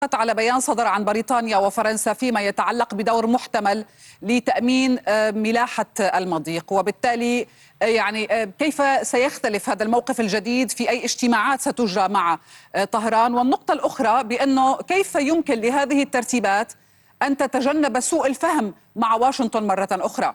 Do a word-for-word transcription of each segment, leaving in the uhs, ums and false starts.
على بيان صدر عن بريطانيا وفرنسا فيما يتعلق بدور محتمل لتأمين ملاحة المضيق، وبالتالي يعني كيف سيختلف هذا الموقف الجديد في أي اجتماعات ستجرى مع طهران؟ والنقطة الأخرى بأنه كيف يمكن لهذه الترتيبات أن تتجنب سوء الفهم مع واشنطن مرة أخرى؟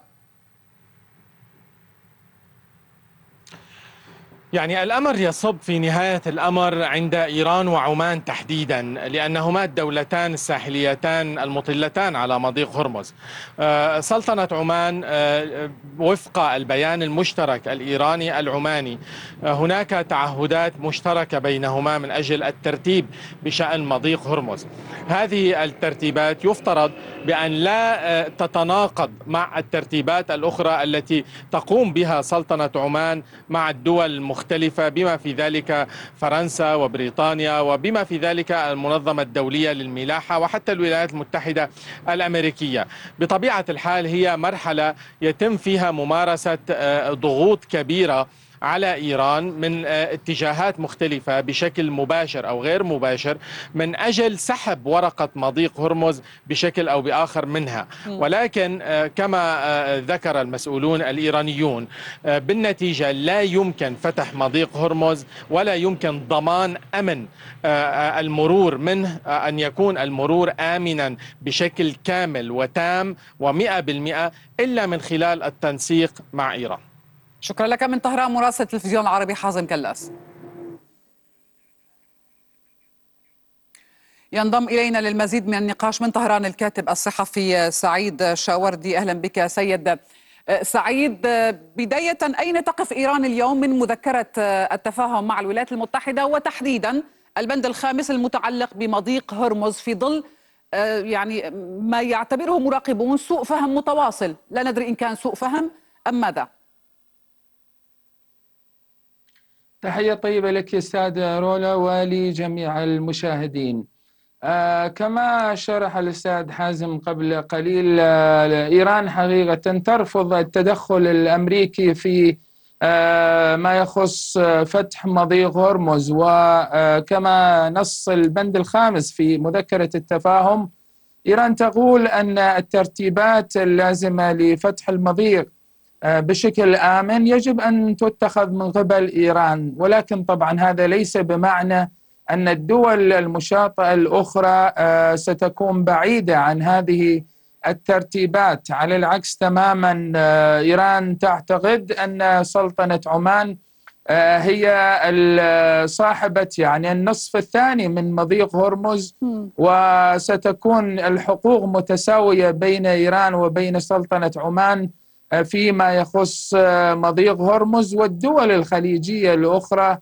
يعني الأمر يصب في نهاية الأمر عند إيران وعمان تحديدا، لأنهما الدولتان الساحليتان المطلتان على مضيق هرمز. سلطنة عمان وفق البيان المشترك الإيراني العماني هناك تعهدات مشتركة بينهما من أجل الترتيب بشأن مضيق هرمز. هذه الترتيبات يفترض بأن لا تتناقض مع الترتيبات الأخرى التي تقوم بها سلطنة عمان مع الدول المختلفة مختلفة، بما في ذلك فرنسا وبريطانيا، وبما في ذلك المنظمة الدولية للملاحة، وحتى الولايات المتحدة الأمريكية. بطبيعة الحال هي مرحلة يتم فيها ممارسة ضغوط كبيرة على إيران من اتجاهات مختلفة بشكل مباشر أو غير مباشر من أجل سحب ورقة مضيق هرمز بشكل أو بآخر منها. ولكن كما ذكر المسؤولون الإيرانيون بالنتيجة لا يمكن فتح مضيق هرمز ولا يمكن ضمان أمن المرور منه، أن يكون المرور آمنا بشكل كامل وتام ومئة بالمئة إلا من خلال التنسيق مع إيران. شكرا لك من طهران مراسل التلفزيون العربي حازم كلاس. ينضم إلينا للمزيد من النقاش من طهران الكاتب الصحفي سعيد شاوردي. أهلا بك سيد سعيد. بداية، أين تقف إيران اليوم من مذكرة التفاهم مع الولايات المتحدة، وتحديدا البند الخامس المتعلق بمضيق هرمز، في ظل يعني ما يعتبره مراقبون سوء فهم متواصل؟ لا ندري إن كان سوء فهم أم ماذا. تحية طيبة لك يا أستاذ رولا ولجميع المشاهدين. آه كما شرح الأستاذ حازم قبل قليل، آه إيران حقيقة ترفض التدخل الأمريكي في آه ما يخص فتح مضيق هرمز، وكما نص البند الخامس في مذكرة التفاهم، إيران تقول أن الترتيبات اللازمة لفتح المضيق بشكل آمن يجب أن تتخذ من قبل إيران. ولكن طبعا هذا ليس بمعنى أن الدول المشاطئة الأخرى ستكون بعيدة عن هذه الترتيبات. على العكس تماما، إيران تعتقد أن سلطنة عمان هي صاحبة يعني النصف الثاني من مضيق هرمز، وستكون الحقوق متساوية بين إيران وبين سلطنة عمان فيما يخص مضيق هرمز. والدول الخليجية الأخرى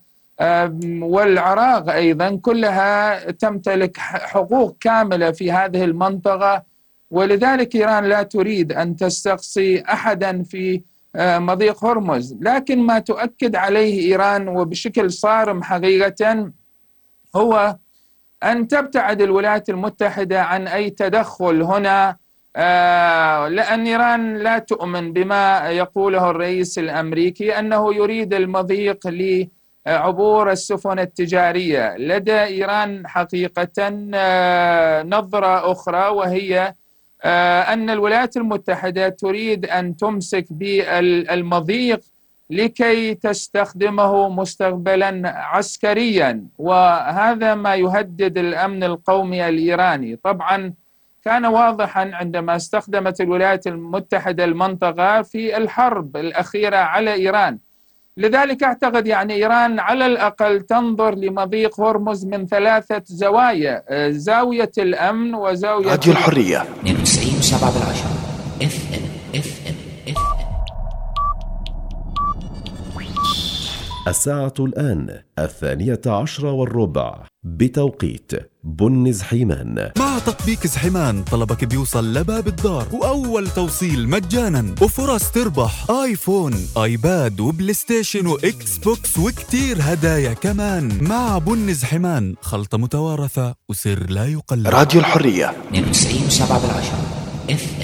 والعراق أيضا كلها تمتلك حقوق كاملة في هذه المنطقة، ولذلك إيران لا تريد أن تستقصي أحدا في مضيق هرمز. لكن ما تؤكد عليه إيران وبشكل صارم حقيقة هو أن تبتعد الولايات المتحدة عن أي تدخل هنا، آه لأن إيران لا تؤمن بما يقوله الرئيس الأمريكي أنه يريد المضيق لعبور السفن التجارية. لدى إيران حقيقة آه نظرة أخرى، وهي آه أن الولايات المتحدة تريد أن تمسك بالمضيق لكي تستخدمه مستقبلا عسكريا، وهذا ما يهدد الأمن القومي الإيراني. طبعا كان واضحا عندما استخدمت الولايات المتحدة المنطقة في الحرب الأخيرة على إيران. لذلك أعتقد يعني إيران على الأقل تنظر لمضيق هرمز من ثلاثة زوايا: زاوية الأمن وزاوية راديو الحرية اثنين وتسعين سبعة بالعشرة اف ام اف ام اف ام. الساعة الآن الثانية عشرة والربع بتوقيت بن زحيمان. مع تطبيق زحيمان طلبك بيوصل لباب الدار، وأول توصيل مجانا، وفرص تربح آيفون، آيباد، وبلاي ستيشن، وإكس بوكس، وكتير هدايا كمان. مع بن زحيمان، خلطة متوارثة وسر لا يقلد. راديو الحرية اثنين وتسعين سبعة بالعشرة اف ام.